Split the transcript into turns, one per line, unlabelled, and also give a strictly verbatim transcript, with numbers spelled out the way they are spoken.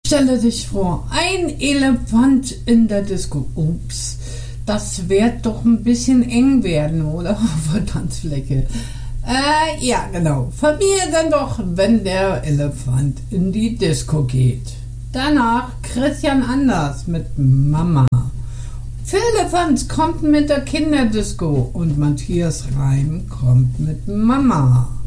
Stelle dich vor, ein Elefant in der Disco. Ups, das wird doch ein bisschen eng werden, oder? Auf der Tanzfläche. Äh, ja, genau. Von mir dann doch, wenn der Elefant in die Disco geht. Danach Christian Anders mit Mama. Philippans kommt mit der Kinderdisco und Matthias Reim kommt mit Mama.